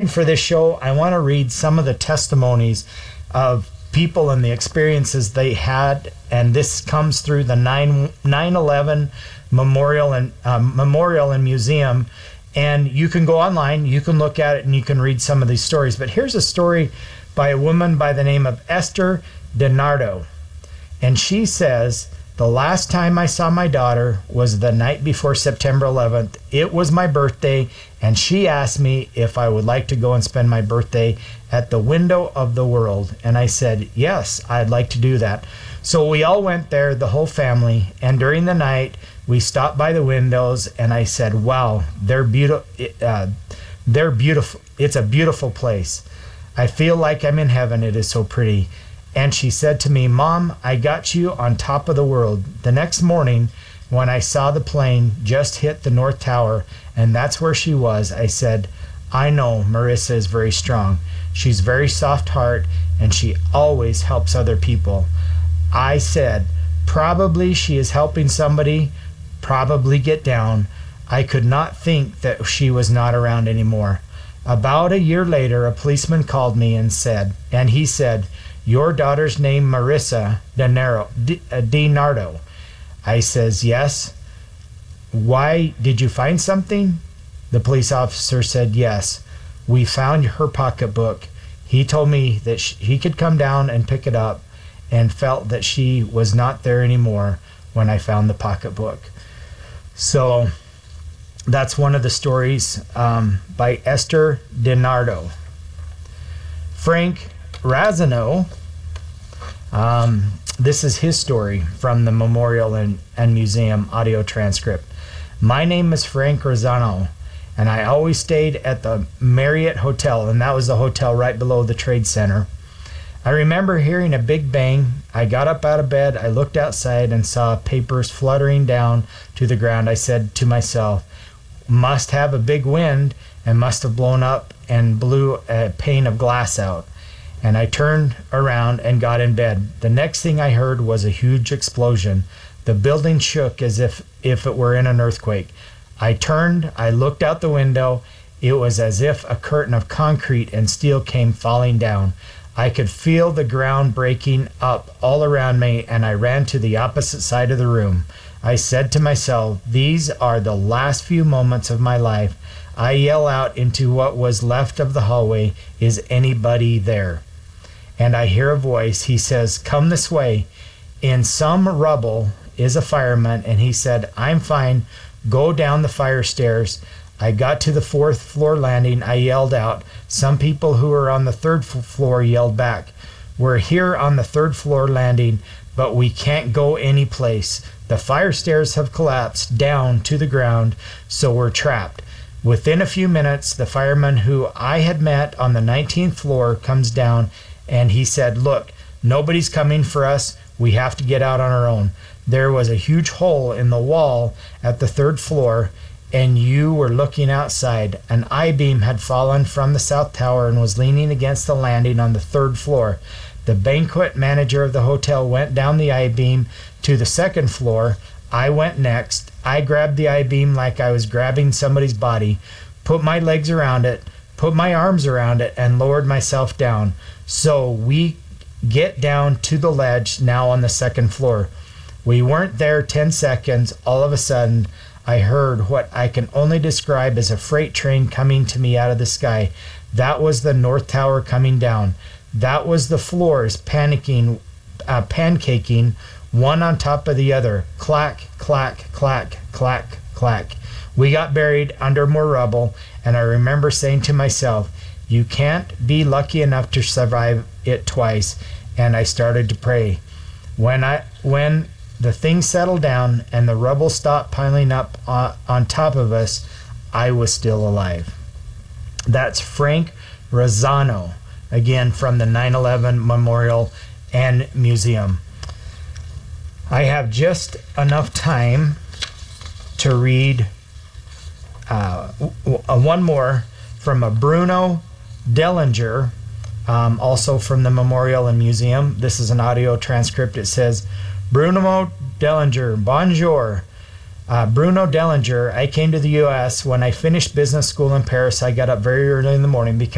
preparing for this show, I want to read some of the testimonies of people and the experiences they had, and this comes through the 9/11 Memorial and Museum. And you can go online, you can look at it, and you can read some of these stories. But here's a story by a woman by the name of Esther DiNardo. And she says, the last time I saw my daughter was the night before September 11th. It was my birthday, and she asked me if I would like to go and spend my birthday at the Window of the World. And I said, yes, I'd like to do that. So we all went there, the whole family, and during the night, we stopped by the windows, and I said, wow, they're beautiful. They're beautiful. It's a beautiful place. I feel like I'm in heaven. It is so pretty. And she said to me, Mom, I got you on top of the world. The next morning, when I saw the plane just hit the North Tower, and that's where she was, I said, I know Marissa is very strong. She's very soft heart, and she always helps other people. I said, probably she is helping somebody probably get down. I could not think that she was not around anymore. About a year later, a policeman called me and he said, your daughter's name Marissa DiNardo. I says, yes. Why, did you find something? The police officer said, yes. We found her pocketbook. He told me that he could come down and pick it up, and felt that she was not there anymore when I found the pocketbook. So that's one of the stories by Esther DiNardo. Frank Razzano, this is his story from the Memorial and Museum audio transcript. My name is Frank Razzano, and I always stayed at the Marriott Hotel, and that was the hotel right below the Trade Center. I remember hearing a big bang. I got up out of bed, I looked outside and saw papers fluttering down to the ground. I said to myself, must have a big wind and must have blown up and blew a pane of glass out. And I turned around and got in bed. The next thing I heard was a huge explosion. The building shook as if it were in an earthquake. I turned, I looked out the window. It was as if a curtain of concrete and steel came falling down. I could feel the ground breaking up all around me, and I ran to the opposite side of the room. I said to myself, these are the last few moments of my life. I yell out into what was left of the hallway, is anybody there? And I hear a voice. He says, come this way. In some rubble is a fireman, and he said, I'm fine. Go down the fire stairs. I got to the 4th floor landing. I yelled out. Some people who were on the 3rd floor yelled back. We're here on the 3rd floor landing, but we can't go any place. The fire stairs have collapsed down to the ground, so we're trapped. Within a few minutes, the fireman who I had met on the 19th floor comes down, and he said, look, nobody's coming for us. We have to get out on our own. There was a huge hole in the wall at the 3rd floor, and you were looking outside. An I-beam had fallen from the south tower and was leaning against the landing on the 3rd floor. The banquet manager of the hotel went down the I-beam to the 2nd floor. I went next. I grabbed the I-beam like I was grabbing somebody's body, put my legs around it, put my arms around it, and lowered myself down. So we get down to the ledge now on the 2nd floor. We weren't there 10 seconds. All of a sudden, I heard what I can only describe as a freight train coming to me out of the sky. That was the North Tower coming down. That was the floors panicking, pancaking, one on top of the other. Clack, clack, clack, clack, clack. We got buried under more rubble, and I remember saying to myself, you can't be lucky enough to survive it twice. And I started to pray. When the thing settled down and the rubble stopped piling up on top of us, I was still alive. That's Frank Razzano, again from the 9/11 Memorial and Museum. I have just enough time to read one more from a Bruno Dellinger, also from the Memorial and Museum. This is an audio transcript. It says, Bruno Dellinger, bonjour. Bruno Dellinger, I came to the U.S. When I finished business school in Paris. I got up very early in the morning because